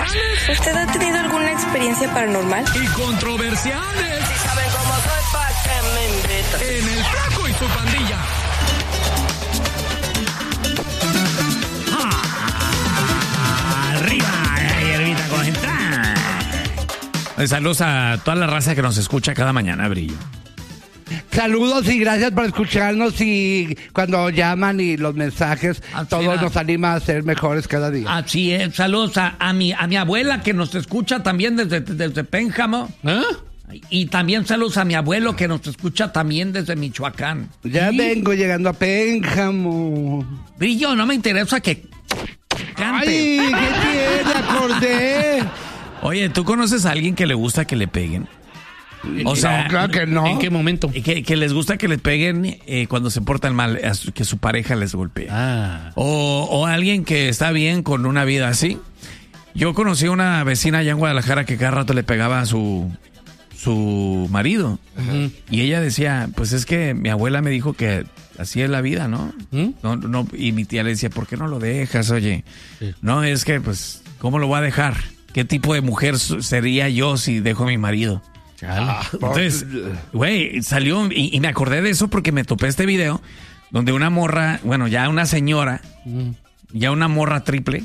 controversiales. ¿Usted ha tenido alguna experiencia paranormal? Y controversiales. Si saben cómo soy, ¿pa' qué me invitan? En El Flaco y su pandilla. Arriba, hierbita con entrada. Saludos a toda la raza que nos escucha cada mañana, Brillo. Saludos y gracias por escucharnos y cuando llaman y los mensajes, todos nos anima a ser mejores cada día. Así es, saludos a mi abuela que nos escucha también desde Pénjamo. ¿Ah? Y también saludos a mi abuelo que nos escucha también desde Michoacán. Ya vengo llegando a Pénjamo. Brillo, no me interesa que cante. ¡Ay, qué tiene! Acordé. Oye, ¿tú conoces a alguien que le gusta que le peguen? O sea, no, claro que no. ¿En qué momento? Que les gusta que le peguen cuando se portan mal, que su pareja les golpea. Ah. O alguien que está bien con una vida así. Yo conocí a una vecina allá en Guadalajara que cada rato le pegaba a su marido. Uh-huh. Y ella decía, pues es que mi abuela me dijo que así es la vida, ¿no? ¿Mm? No, y mi tía le decía, ¿por qué no lo dejas, oye? Sí. No, es que, pues, ¿cómo lo voy a dejar? ¿Qué tipo de mujer sería yo si dejo a mi marido? Entonces, güey, salió y me acordé de eso porque me topé este video donde una morra, bueno, ya una señora, ya una morra triple,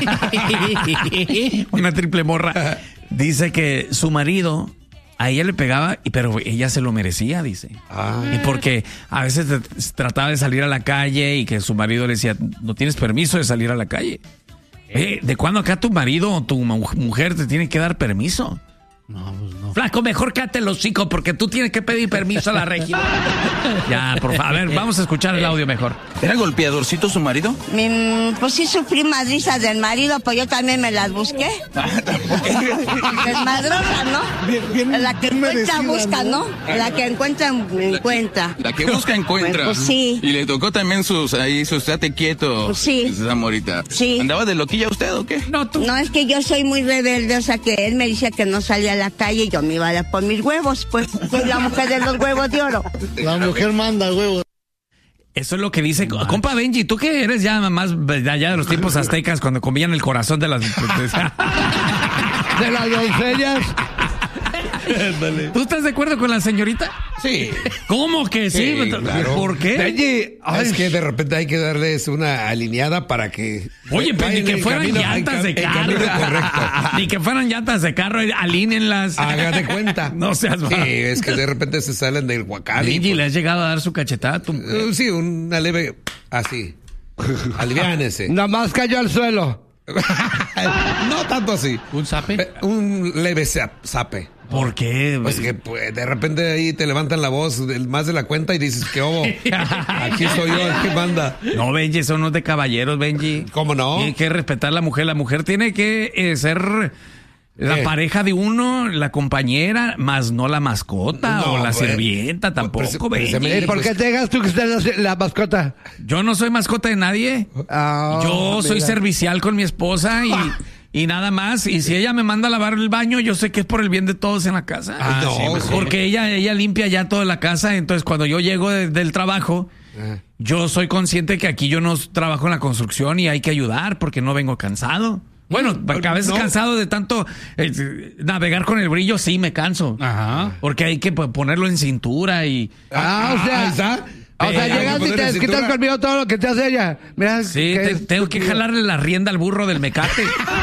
una triple morra, dice que su marido a ella le pegaba, pero ella se lo merecía, dice. Y porque a veces trataba de salir a la calle y que su marido le decía, no tienes permiso de salir a la calle. ¿De cuándo acá tu marido o tu mujer te tiene que dar permiso? No, pues no. Flaco, mejor cállate el hocico porque tú tienes que pedir permiso a la regia. Ya, por favor, a ver, vamos a escuchar el audio mejor. ¿Era golpeadorcito su marido? Pues sí sufrí madrizas del marido, pues yo también me las busqué. Desmadrosa, ¿no? Bien la que encuentra busca, ¿no? La que encuentra, encuentra. La que busca encuentra. Pues sí. Y le tocó también sus estate quieto. Pues sí. Esa morita. Sí. ¿Andaba de loquilla usted o qué? No, tú. No, es que yo soy muy rebelde, o sea que él me decía que no salía a la calle y yo me iba a dar por mis huevos, pues soy la mujer de los huevos de oro. La mujer manda huevos. Eso es lo que dice, compa Benji, tú que eres ya más allá de los tiempos aztecas cuando comían el corazón de las... De las doncellas. ¿Tú estás de acuerdo con la señorita? Sí. ¿Cómo que sí? Claro. ¿Por qué? Benji, Es que de repente hay que darles una alineada para que... Oye, pero ni vayan que en fueran camino- llantas de en carro. camino correcto. Ni que fueran llantas de carro, alínenlas. Haga de cuenta. No seas Sí, mal. es que de repente se salen del huacán. Benji, ¿le has llegado a dar su cachetada a tu mujer? Sí, una leve... Así. Aliviánese. Nomás cayó al suelo. No tanto así. ¿Un zape? Un leve zape. ¿Por qué? Pues que de repente ahí te levantan la voz más de la cuenta y dices, ¿qué hubo? Aquí soy yo, ¿qué manda? No, Benji, eso no es de caballeros, Benji. ¿Cómo no? Tiene que respetar a la mujer. La mujer tiene que ser la pareja de uno, la compañera, más no la mascota No, o la güey. sirvienta tampoco, precisamente- Benji. ¿Por qué te digas tú que usted es la mascota? Yo no soy mascota de nadie. Yo soy mira. servicial con mi esposa y nada más. Y si ella me manda a lavar el baño, yo sé que es por el bien de todos en la casa. No, Sí, pues sí. porque ella limpia ya toda la casa. Entonces, cuando yo llego del trabajo, yo soy consciente que aquí yo no trabajo en la construcción y hay que ayudar porque no vengo cansado. Bueno, a veces cansado de tanto navegar con el brillo, sí me canso. Ajá. Porque hay que ponerlo en cintura y... O sea, ahí está. llegas y te desquitas conmigo todo lo que te hace ella. Mira, Sí, tengo que jalarle la rienda al burro del mecate.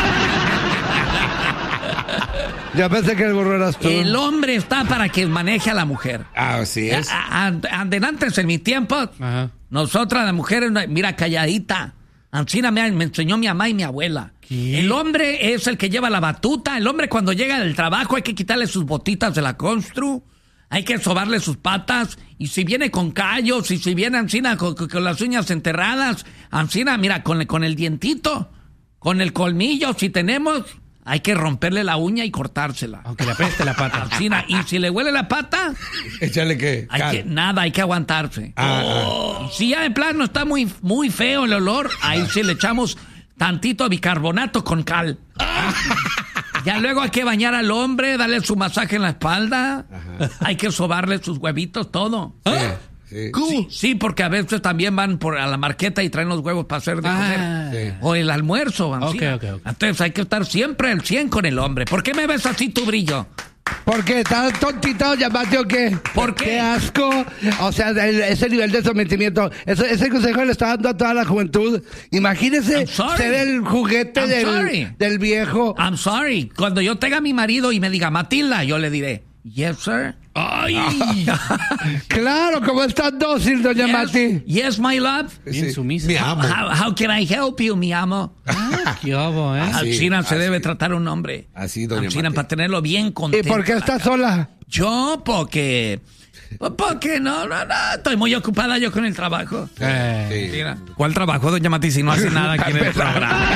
Ya pensé que el burro eras tú. El hombre está para que maneje a la mujer. Así es. Antes en mi tiempo, Ajá. nosotras las mujeres, mira, calladita. Ancina me enseñó mi mamá y mi abuela. ¿Qué? El hombre es el que lleva la batuta. El hombre cuando llega del trabajo hay que quitarle sus botitas de la constru. Hay que sobarle sus patas. Y si viene con callos, y si viene Ancina con las uñas enterradas, Ancina, mira, con el dientito, con el colmillo, si tenemos, hay que romperle la uña y cortársela. Aunque le apeste la pata. Ancina, y si le huele la pata, Échale que... hay que aguantarse. Y si ya en plano está muy, muy feo el olor, ahí sí le echamos tantito bicarbonato con cal. Ya luego hay que bañar al hombre, darle su masaje en la espalda. Hay que sobarle sus huevitos, todo. Sí, porque a veces también van a la marqueta y traen los huevos para hacer de comer. Sí. O el almuerzo. Ok. Entonces hay que estar siempre al 100 con el hombre. ¿Por qué me ves así tu brillo? ¿Por qué? ¿Estás tontito, Yamati, o qué? ¿Por qué? ¡Qué asco! O sea, ese nivel de sometimiento. Ese consejo le está dando a toda la juventud. Imagínese ser el juguete del viejo. I'm sorry. Cuando yo tenga a mi marido y me diga, Matilda, yo le diré, yes, sir. ¡Ay! Claro, como es tan dócil, doña Mati. Yes, my love. Bien sumisa. Mi amo. How can I help you, mi amo? Qué bobo, ¿eh? Así se debe tratar un hombre. Así, doña Así, Mati. para tenerlo bien contento. ¿Y por qué está sola? Yo, porque no, estoy muy ocupada yo con el trabajo. Sí. Mira. ¿Cuál trabajo, doña Mati, si no hace nada aquí en el programa?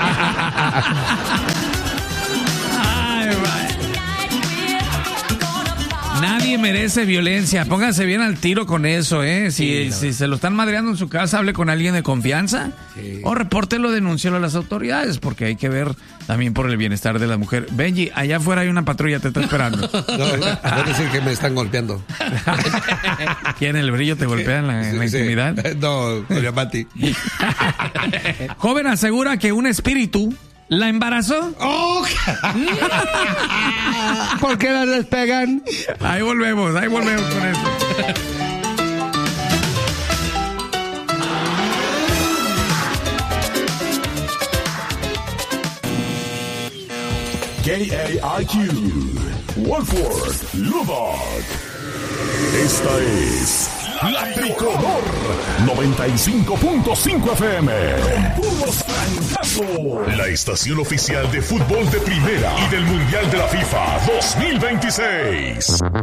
Ay, vaya. Nadie merece violencia. Pónganse bien al tiro con eso, ¿eh? Si se lo están madreando en su casa, hable con alguien de confianza. Sí. O repórtelo, denúncialo a las autoridades, porque hay que ver también por el bienestar de la mujer. Benji, allá afuera hay una patrulla, te está esperando. No, voy a decir que me están golpeando. ¿Quién, el brillo te golpea en la intimidad? No, doña Mati. Joven asegura que un espíritu ¿la embarazó? ¡Oh! ¿Por qué la despegan? Ahí volvemos con eso. KAIQ, Wolford, Lubbock. Esta es La Tricolor 95.5 FM. Con puros francazos. La estación oficial de fútbol de primera y del Mundial de la FIFA 2026.